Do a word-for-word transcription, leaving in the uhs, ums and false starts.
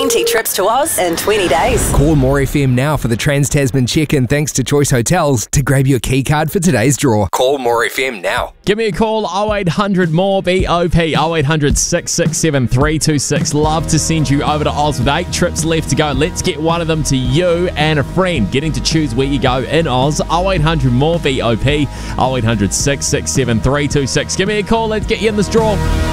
twenty trips to Oz in twenty days. Call More F M now for the Trans-Tasman check-in thanks to Choice Hotels to grab your key card for today's draw. Call More F M now. Give me a call, oh eight hundred more B O P, oh eight hundred, six six seven, three two six. Love to send you over to Oz with eight trips left to go. Let's get one of them to you and a friend. Getting to choose where you go in Oz, oh eight hundred more B O P, oh eight hundred, six six seven, three two six. Give me a call, let's get you in this draw.